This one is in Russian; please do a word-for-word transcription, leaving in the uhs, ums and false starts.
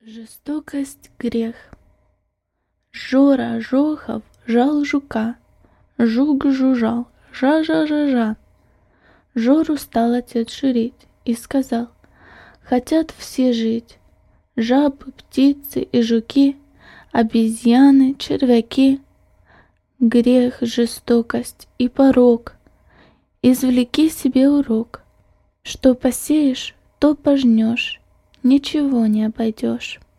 Жестокость — грех. Жора Жохов жал жука, жук жужжал, жа-жа-жа-жа. Жору стал отец журить и сказал: хотят все жить, жабы, птицы и жуки, обезьяны, червяки. Грех, жестокость и порок. Извлеки себе урок. Что посеешь, то пожнешь, ничего не обойдешь.